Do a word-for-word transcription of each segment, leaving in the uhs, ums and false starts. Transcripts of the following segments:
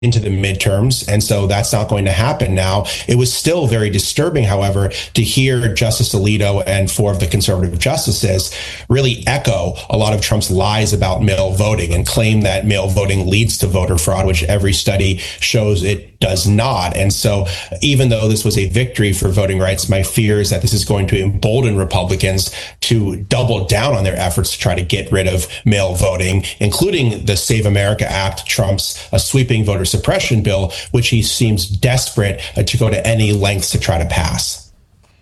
into the midterms, and so that's not going to happen now. It was still very disturbing, however, to hear Justice Alito and four of the conservative justices really echo a lot of Trump's lies about mail voting and claim that mail voting leads to voter fraud, which every study shows it does not. And so even though this was a victory for voting rights, my fear is that this is going to embolden Republicans to double down on their efforts to try to get rid of mail voting, including the Save America Act, Trump's a sweeping voter suppression bill, which he seems desperate uh, to go to any lengths to try to pass.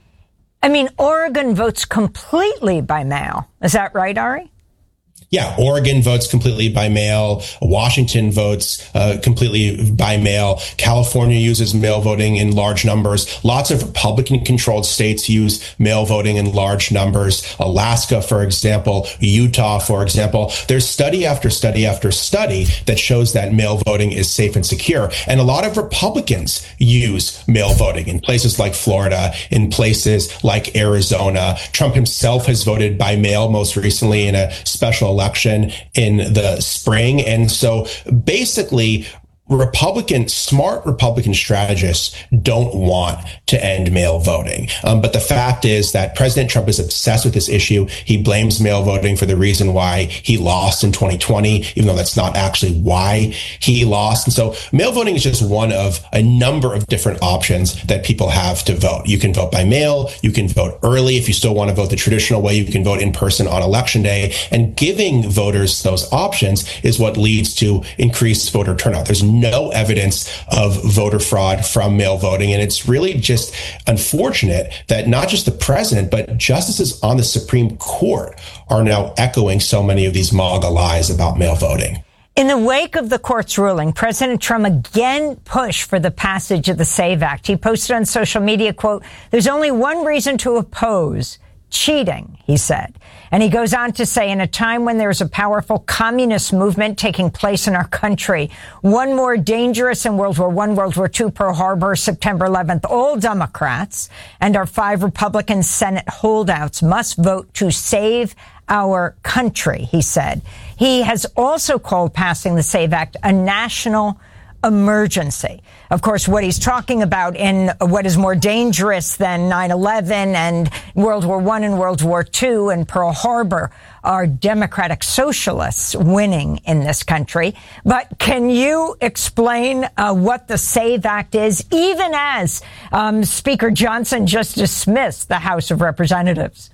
I mean, Oregon votes completely by mail. Is that right, Ari? Yeah, Oregon votes completely by mail. Washington votes uh, completely by mail. California uses mail voting in large numbers. Lots of Republican-controlled states use mail voting in large numbers. Alaska, for example, Utah, for example. There's study after study after study that shows that mail voting is safe and secure. And a lot of Republicans use mail voting in places like Florida, in places like Arizona. Trump himself has voted by mail most recently in a special election in the spring. And so basically, Republican, smart Republican strategists don't want to end mail voting. Um, but the fact is that President Trump is obsessed with this issue. He blames mail voting for the reason why he lost in twenty twenty, even though that's not actually why he lost. And so mail voting is just one of a number of different options that people have to vote. You can vote by mail. You can vote early. If you still want to vote the traditional way, you can vote in person on election day. And giving voters those options is what leads to increased voter turnout. There's no evidence of voter fraud from mail voting. And it's really just unfortunate that not just the president, but justices on the Supreme Court are now echoing so many of these MAGA lies about mail voting. In the wake of the court's ruling, President Trump again pushed for the passage of the SAVE Act. He posted on social media, quote, "There's only one reason to oppose cheating," he said. And he goes on to say, in a time when there's a powerful communist movement taking place in our country, one more dangerous than World War One, World War Two, Pearl Harbor, September eleventh, all Democrats and our five Republican Senate holdouts must vote to save our country, he said. He has also called passing the SAVE Act a national emergency. Of course, what he's talking about in what is more dangerous than nine eleven and World War One and World War Two and Pearl Harbor are democratic socialists winning in this country. But can you explain uh, what the SAVE Act is, even as um, Speaker Johnson just dismissed the House of Representatives?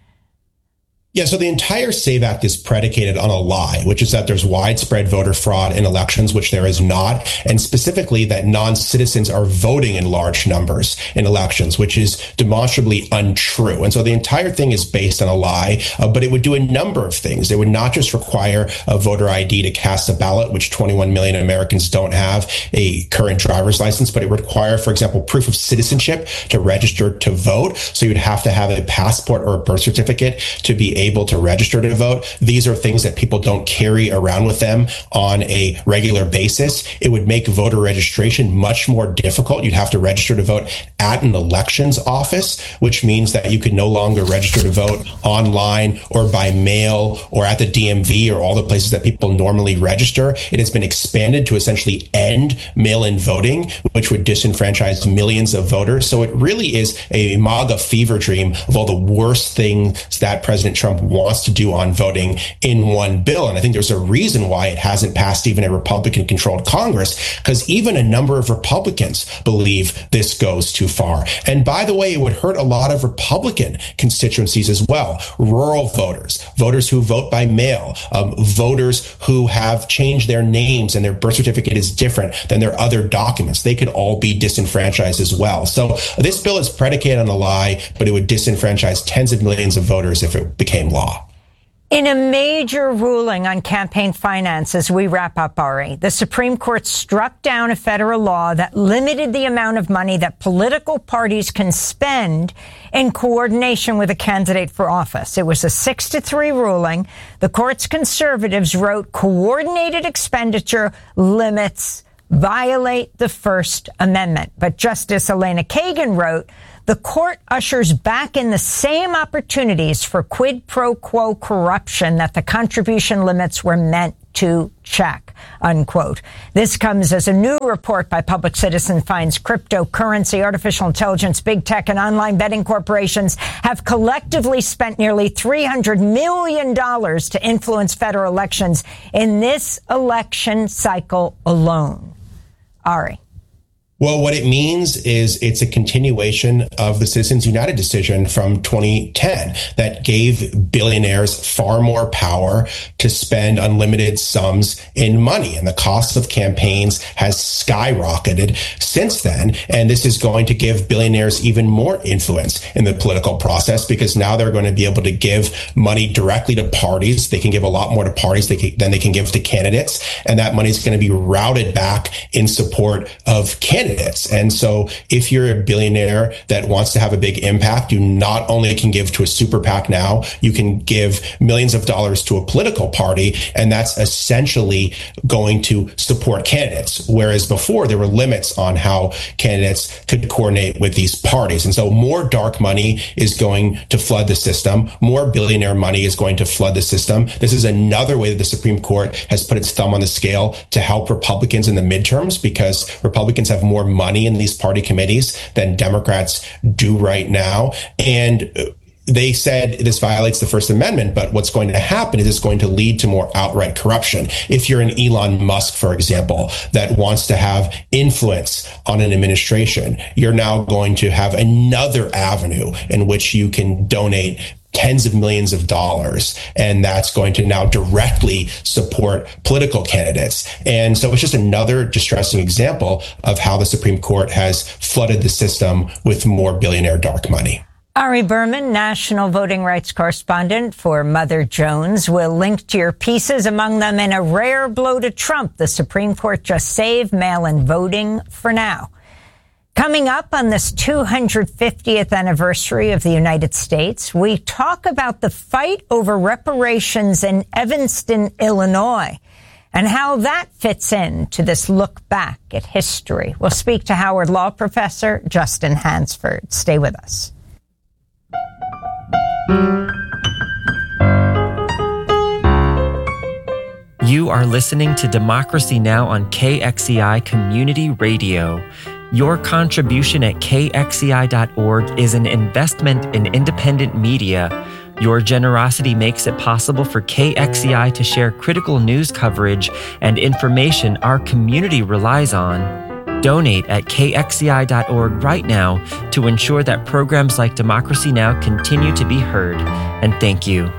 Yeah, so the entire SAVE Act is predicated on a lie, which is that there's widespread voter fraud in elections, which there is not, and specifically that non-citizens are voting in large numbers in elections, which is demonstrably untrue. And so the entire thing is based on a lie, uh, but it would do a number of things. It would not just require a voter I D to cast a ballot, which twenty-one million Americans don't have a current driver's license, but it would require, for example, proof of citizenship to register to vote. So you'd have to have a passport or a birth certificate to be able to register to vote. These are things that people don't carry around with them on a regular basis. It would make voter registration much more difficult. You'd have to register to vote at an elections office, which means that you could no longer register to vote online or by mail or at the D M V or all the places that people normally register. It has been expanded to essentially end mail-in voting, which would disenfranchise millions of voters. So it really is a MAGA fever dream of all the worst things that President Trump wants to do on voting in one bill. And I think there's a reason why it hasn't passed even a Republican-controlled Congress, because even a number of Republicans believe this goes too far. And by the way, it would hurt a lot of Republican constituencies as well. Rural voters, voters who vote by mail, um, voters who have changed their names and their birth certificate is different than their other documents. They could all be disenfranchised as well. So this bill is predicated on a lie, but it would disenfranchise tens of millions of voters if it became law. In a major ruling on campaign finance, as we wrap up, Ari, the Supreme Court struck down a federal law that limited the amount of money that political parties can spend in coordination with a candidate for office. It was a six to three ruling. The court's conservatives wrote coordinated expenditure limits violate the First Amendment. But Justice Elena Kagan wrote, the court ushers back in the same opportunities for quid pro quo corruption that the contribution limits were meant to check, unquote. This comes as a new report by Public Citizen finds cryptocurrency, artificial intelligence, big tech, and online betting corporations have collectively spent nearly three hundred million dollars to influence federal elections in this election cycle alone. Ari. Well, what it means is it's a continuation of the Citizens United decision from twenty ten that gave billionaires far more power to spend unlimited sums in money. And the cost of campaigns has skyrocketed since then. And this is going to give billionaires even more influence in the political process because now they're going to be able to give money directly to parties. They can give a lot more to parties than they can give to candidates. And that money is going to be routed back in support of candidates. And so if you're a billionaire that wants to have a big impact, you not only can give to a super PAC now, you can give millions of dollars to a political party, and that's essentially going to support candidates. Whereas before, there were limits on how candidates could coordinate with these parties. And so more dark money is going to flood the system. More billionaire money is going to flood the system. This is another way that the Supreme Court has put its thumb on the scale to help Republicans in the midterms because Republicans have more money in these party committees than Democrats do right now. And they said this violates the First Amendment, but what's going to happen is it's going to lead to more outright corruption. If you're an Elon Musk, for example, that wants to have influence on an administration, you're now going to have another avenue in which you can donate tens of millions of dollars. And that's going to now directly support political candidates. And so it's just another distressing example of how the Supreme Court has flooded the system with more billionaire dark money. Ari Berman, national voting rights correspondent for Mother Jones, will link to your pieces, among them in a rare blow to Trump. The Supreme Court just saved mail-in voting for now. Coming up on this two hundred fiftieth anniversary of the United States, we talk about the fight over reparations in Evanston, Illinois, and how that fits into this look back at history. We'll speak to Howard Law professor Justin Hansford. Stay with us. You are listening to Democracy Now! On K X E I Community Radio. Your contribution at K X E I dot org is an investment in independent media. Your generosity makes it possible for K X E I to share critical news coverage and information our community relies on. Donate at K X E I dot org right now to ensure that programs like Democracy Now! Continue to be heard. And thank you.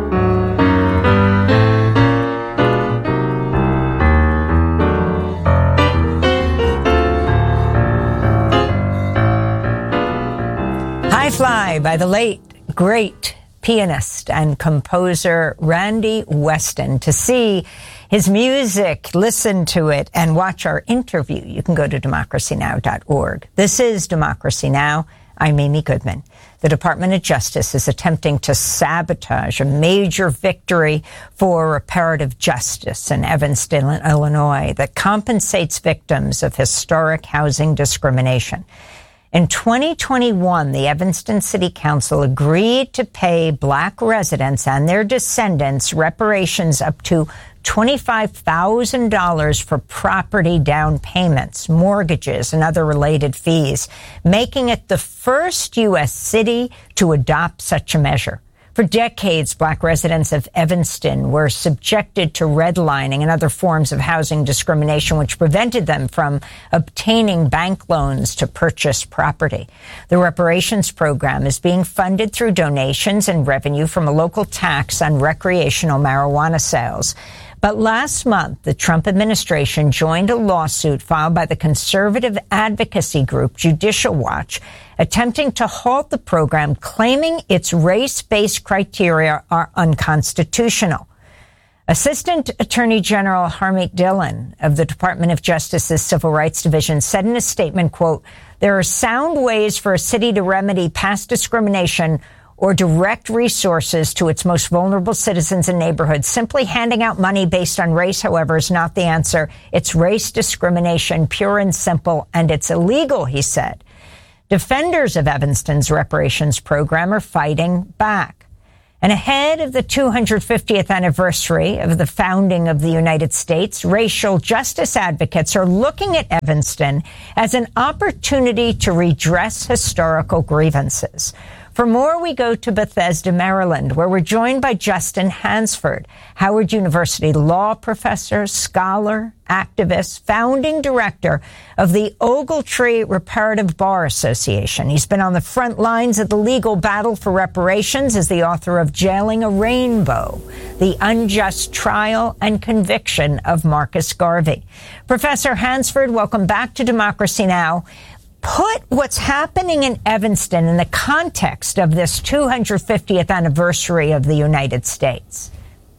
Fly by the late, great pianist and composer Randy Weston. To see his music, listen to it, and watch our interview, you can go to Democracy Now! dot org. This is Democracy Now! I'm Amy Goodman. The Department of Justice is attempting to sabotage a major victory for reparative justice in Evanston, Illinois, that compensates victims of historic housing discrimination. In twenty twenty-one, the Evanston City Council agreed to pay Black residents and their descendants reparations up to twenty-five thousand dollars for property down payments, mortgages, and other related fees, making it the first U S city to adopt such a measure. For decades, Black residents of Evanston were subjected to redlining and other forms of housing discrimination, which prevented them from obtaining bank loans to purchase property. The reparations program is being funded through donations and revenue from a local tax on recreational marijuana sales. But last month, the Trump administration joined a lawsuit filed by the conservative advocacy group Judicial Watch, attempting to halt the program, claiming its race-based criteria are unconstitutional. Assistant Attorney General Harmeet Dillon of the Department of Justice's Civil Rights Division said in a statement, quote, "There are sound ways for a city to remedy past discrimination or direct resources to its most vulnerable citizens and neighborhoods. Simply handing out money based on race, however, is not the answer. It's race discrimination, pure and simple, and it's illegal," he said. Defenders of Evanston's reparations program are fighting back. And ahead of the two hundred fiftieth anniversary of the founding of the United States, racial justice advocates are looking at Evanston as an opportunity to redress historical grievances. For more, we go to Bethesda, Maryland, where we're joined by Justin Hansford, Howard University law professor, scholar, activist, founding director of the Ogletree Reparative Bar Association. He's been on the front lines of the legal battle for reparations as the author of Jailing a Rainbow, The Unjust Trial and Conviction of Marcus Garvey. Professor Hansford, welcome back to Democracy Now! Put what's happening in Evanston in the context of this two hundred fiftieth anniversary of the United States.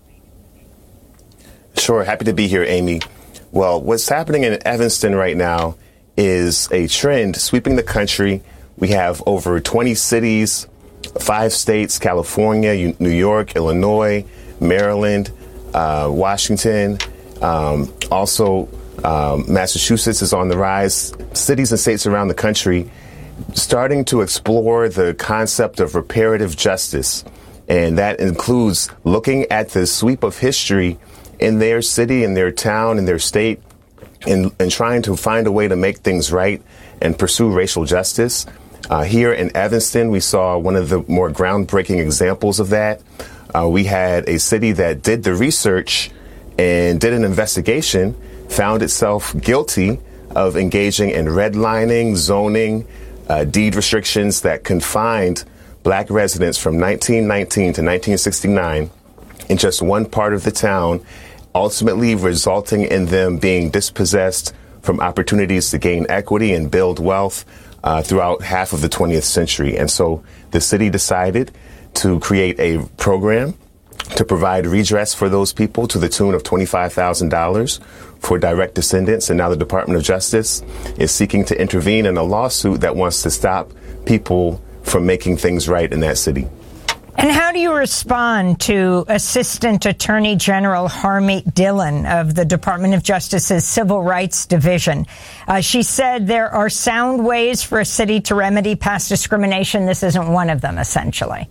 Sure. Happy to be here, Amy. Well, what's happening in Evanston right now is a trend sweeping the country. We have over twenty cities, five states, California, New York, Illinois, Maryland, uh, Washington, um, also Um, Massachusetts is on the rise. Cities and states around the country starting to explore the concept of reparative justice. And that includes looking at the sweep of history in their city, in their town, in their state, and, and trying to find a way to make things right and pursue racial justice. Uh, here in Evanston, we saw one of the more groundbreaking examples of that. Uh, we had a city that did the research and did an investigation, found itself guilty of engaging in redlining, zoning, uh, deed restrictions that confined black residents from nineteen nineteen to nineteen sixty-nine in just one part of the town, ultimately resulting in them being dispossessed from opportunities to gain equity and build wealth uh, throughout half of the twentieth century. And so the city decided to create a program to provide redress for those people to the tune of twenty-five thousand dollars for direct descendants. And now the Department of Justice is seeking to intervene in a lawsuit that wants to stop people from making things right in that city. And how do you respond to Assistant Attorney General Harmeet Dillon of the Department of Justice's Civil Rights Division? Uh, she said there are sound ways for a city to remedy past discrimination. This isn't one of them, essentially.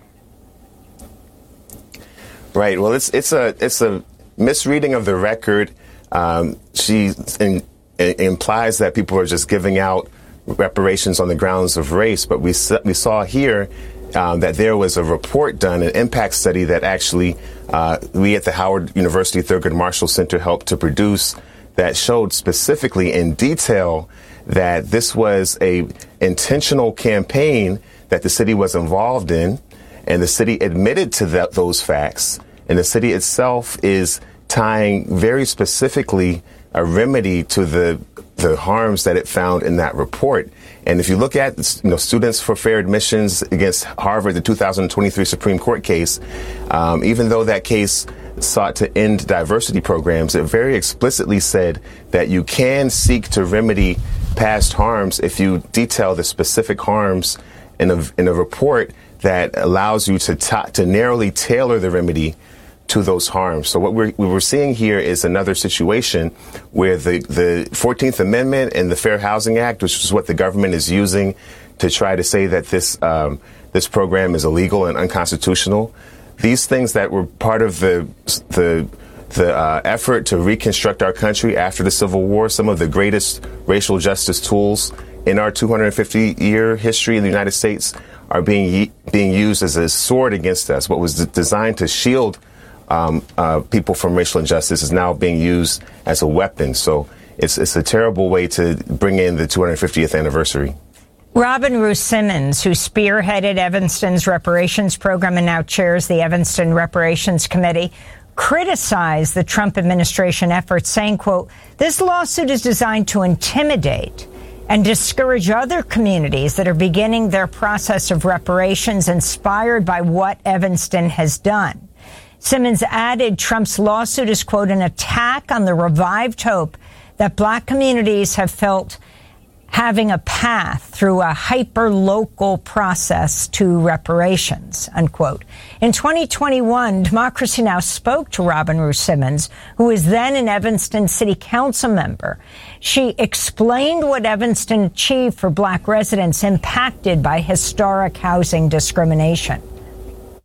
Right. Well, it's it's a it's a misreading of the record. Um, she in, in, implies that people are just giving out reparations on the grounds of race, but we we saw here um, that there was a report done, an impact study that actually uh, we at the Howard University Thurgood Marshall Center helped to produce, that showed specifically in detail that this was a intentional campaign that the city was involved in, and the city admitted to that, those facts. And the city itself is tying very specifically a remedy to the the harms that it found in that report. And if you look at, you know, Students for Fair Admissions against Harvard, the two thousand twenty-three Supreme Court case, um, even though that case sought to end diversity programs, it very explicitly said that you can seek to remedy past harms if you detail the specific harms in a, in a report that allows you to ta- to narrowly tailor the remedy to those harms. So what we're, what we're seeing here is another situation where the, the fourteenth Amendment and the Fair Housing Act, which is what the government is using to try to say that this um, this program is illegal and unconstitutional, these things that were part of the the the uh, effort to reconstruct our country after the Civil War, some of the greatest racial justice tools in our two hundred fifty year history in the United States, are being being used as a sword against us. What was d- designed to shield um, uh, people from racial injustice is now being used as a weapon. So it's it's a terrible way to bring in the two hundred fiftieth anniversary. Robin Roos Simmons, who spearheaded Evanston's reparations program and now chairs the Evanston Reparations Committee, criticized the Trump administration efforts, saying, quote, "This lawsuit is designed to intimidate and discourage other communities that are beginning their process of reparations inspired by what Evanston has done." Simmons added Trump's lawsuit is, quote, "an attack on the revived hope that black communities have felt having a path through a hyper-local process to reparations," unquote. In twenty twenty-one, Democracy Now! Spoke to Robin Roos Simmons, who was then an Evanston City Council member. She explained what Evanston achieved for black residents impacted by historic housing discrimination.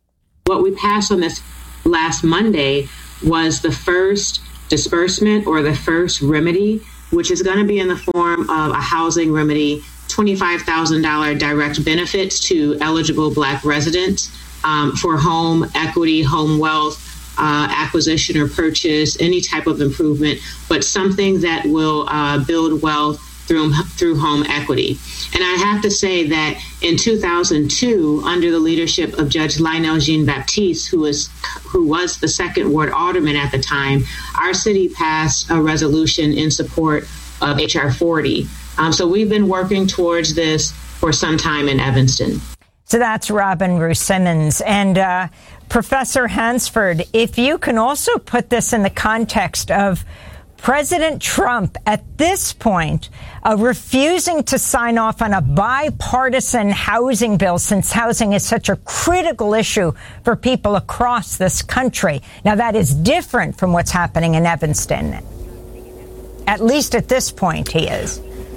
what we passed on this last Monday was the first disbursement or the first remedy, which is going to be in the form of a housing remedy, twenty-five thousand dollars direct benefits to eligible Black residents um, for home equity, home wealth, uh, acquisition or purchase, any type of improvement, but something that will uh, build wealth through through home equity. And I have to say that in two thousand two, under the leadership of Judge Lionel Jean-Baptiste, who was who was the second ward alderman at the time, our city passed a resolution in support of H R forty. Um, so we've been working towards this for some time in Evanston. So that's Robin Rue Simmons. And uh, Professor Hansford, if you can also put this in the context of President Trump at this point uh, refusing to sign off on a bipartisan housing bill, since housing is such a critical issue for people across this country. Now, that is different from what's happening in Evanston. At least at this point, he is.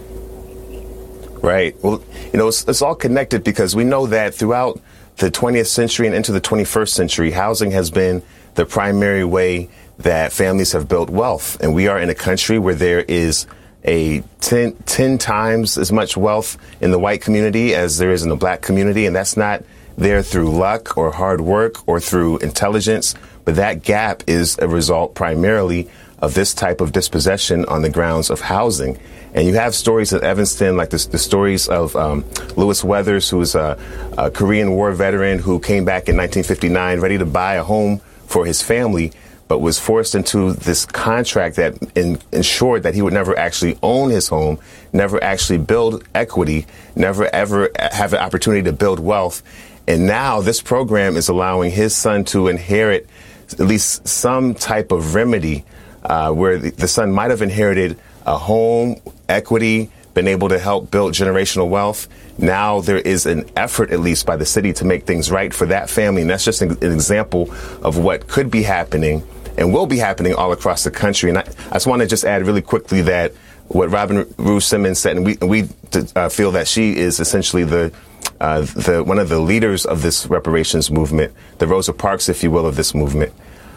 Right. Well, you know, it's, it's all connected because we know that throughout the twentieth century and into the twenty-first century, housing has been the primary way that families have built wealth. And we are in a country where there is a ten, ten times as much wealth in the white community as there is in the Black community. And that's not there through luck or hard work or through intelligence. But that gap is a result primarily of this type of dispossession on the grounds of housing. And you have stories of Evanston, like this, the stories of um, Lewis Weathers, who was a, a Korean War veteran who came back in nineteen fifty-nine ready to buy a home for his family, but was forced into this contract that in, ensured that he would never actually own his home, never actually build equity, never ever have an opportunity to build wealth. And now this program is allowing his son to inherit at least some type of remedy uh, where the, the son might have inherited a home, equity, been able to help build generational wealth. Now there is an effort, at least by the city, to make things right for that family. And that's just an, an example of what could be happening and will be happening all across the country. And I, I just want to just add really quickly that what Robin Rue Simmons said, and we, we uh, feel that she is essentially the uh, the one of the leaders of this reparations movement, the Rosa Parks, if you will, of this movement.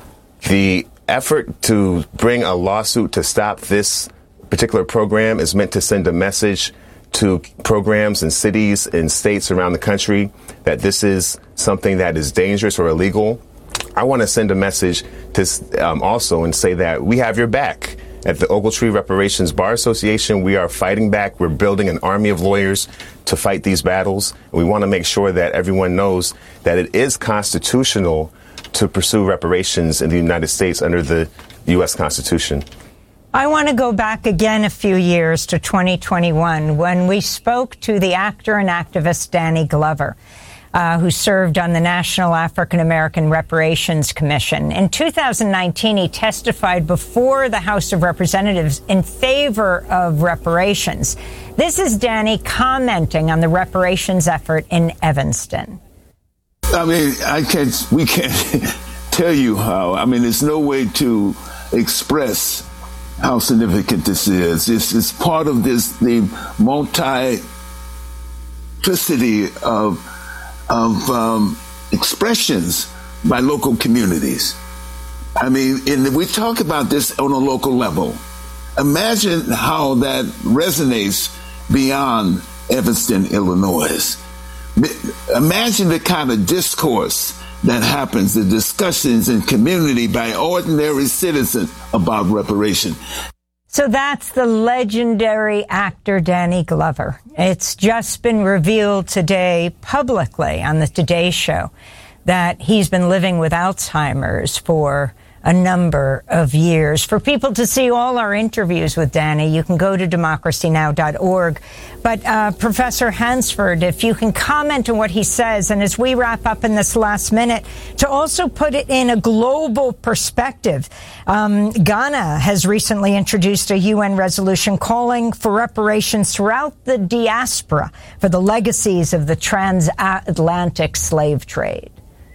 The effort to bring a lawsuit to stop this particular program is meant to send a message to programs and cities and states around the country that this is something that is dangerous or illegal. I want to send a message to um, also and say that we have your back. At the Ogletree Reparations Bar Association, we are fighting back. We're building an army of lawyers to fight these battles. We want to make sure that everyone knows that it is constitutional to pursue reparations in the United States under the U S Constitution. I want to go back again a few years to twenty twenty-one when we spoke to the actor and activist Danny Glover, uh, who served on the National African American Reparations Commission. In two thousand nineteen, he testified before the House of Representatives in favor of reparations. This is Danny commenting on the reparations effort in Evanston. I mean, I can't, we can't tell you how. I mean, there's no way to express how significant this is. It's, it's part of this, the multiplicity of, of um, expressions by local communities. I mean, and we talk about this on a local level. Imagine how that resonates beyond Evanston, Illinois. Imagine the kind of discourse that happens, the discussions in community by ordinary citizens about reparation. So that's the legendary actor Danny Glover. It's just been revealed today publicly on the Today Show that he's been living with Alzheimer's for a number of years. For people to see all our interviews with Danny, you can go to democracy now dot org. But uh, Professor Hansford, if you can comment on what he says, and as we wrap up in this last minute, to also put it in a global perspective, um, Ghana has recently introduced a U N resolution calling for reparations throughout the diaspora for the legacies of the transatlantic slave trade.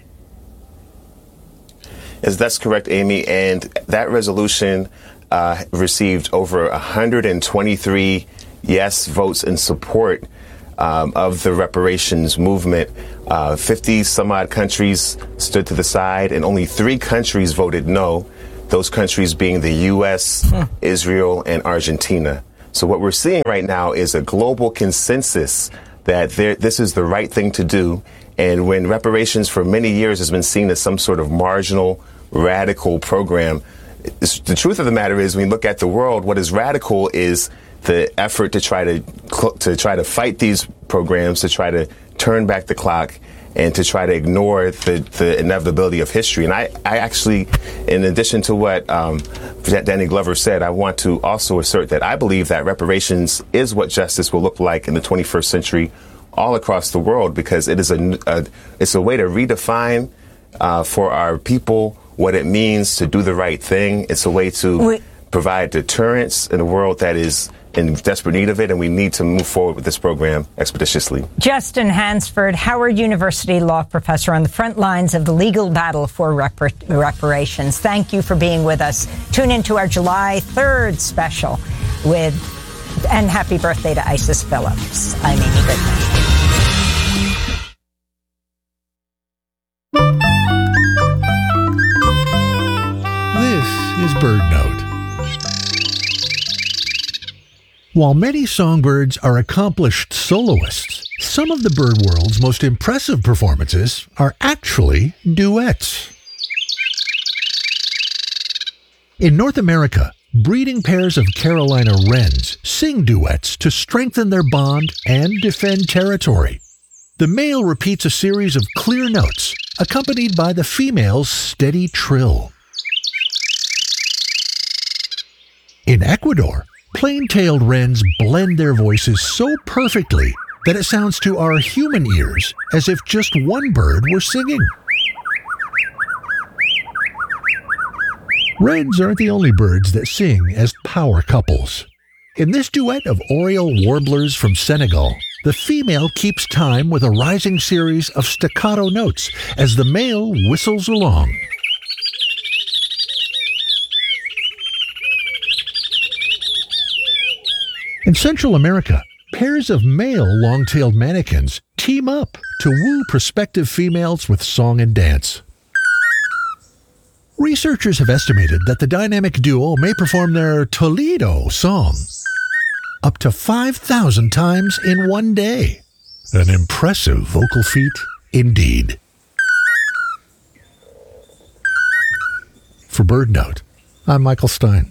Yes, that's correct, Amy. And that resolution uh, received over one hundred twenty-three yes votes in support um, of the reparations movement. Uh, fifty some odd countries stood to the side, and only three countries voted no. Those countries being the U S, hmm. Israel, and Argentina. So what we're seeing right now is a global consensus that there, this is the right thing to do. And when reparations for many years has been seen as some sort of marginal, radical program, the truth of the matter is, when we look at the world, what is radical is the effort to try to to try to fight these programs, to try to turn back the clock, and to try to ignore the, the inevitability of history. And I, I actually, in addition to what um, Danny Glover said, I want to also assert that I believe that reparations is what justice will look like in the twenty-first century all across the world, because it is a, a it's a way to redefine uh, for our people what it means to do the right thing. It's a way to Wait. provide deterrence in a world that is in desperate need of it, and we need to move forward with this program expeditiously. Justin Hansford, Howard University law professor on the front lines of the legal battle for repar- reparations. Thank you for being with us. Tune into our July third special with, and happy birthday to Isis Phillips. I'm Amy Goodman. This is Bird Note. While many songbirds are accomplished soloists, some of the bird world's most impressive performances are actually duets. In North America, breeding pairs of Carolina wrens sing duets to strengthen their bond and defend territory. The male repeats a series of clear notes, accompanied by the female's steady trill. In Ecuador, plain-tailed wrens blend their voices so perfectly that it sounds to our human ears as if just one bird were singing. Wrens aren't the only birds that sing as power couples. In this duet of oriole warblers from Senegal, the female keeps time with a rising series of staccato notes as the male whistles along. In Central America, pairs of male long-tailed manakins team up to woo prospective females with song and dance. Researchers have estimated that the dynamic duo may perform their Toledo song up to five thousand times in one day. An impressive vocal feat indeed. For Bird Note, I'm Michael Stein.